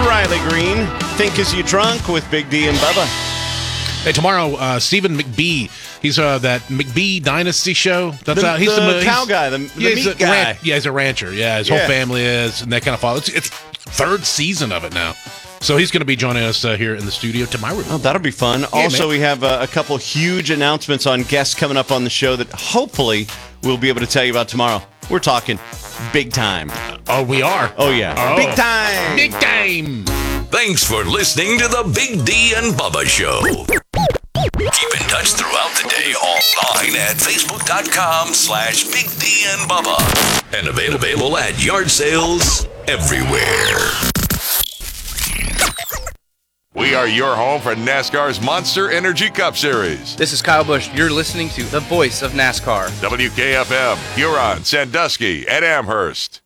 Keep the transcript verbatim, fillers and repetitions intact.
Riley Green. Think Is You Drunk with Big D and Bubba. Hey, tomorrow, uh, Stephen McBee. He's uh, that McBee Dynasty show. That's The, uh, he's the the cow he's, guy, the, the yeah, he's meat a guy. ran- yeah, he's a rancher. Yeah, his Yeah. whole family is, and they kind of follow. It's, it's third season of it now. So he's going to be joining us uh, here in the studio tomorrow. Oh, that'll be fun. Yeah, also, man. we have uh, a couple huge announcements on guests coming up on the show that hopefully we'll be able to tell you about tomorrow. We're talking big time. Oh, we are. Oh, yeah. Oh. Big time. Big time. Thanks for listening to the Big D and Bubba Show. Keep in touch throughout the day online at facebook.com slash Big D and Bubba. And available at yard sales everywhere. We are your home for NASCAR's Monster Energy Cup Series. This is Kyle Busch. You're listening to the voice of NASCAR. W K F M, Huron, Sandusky, and Amherst.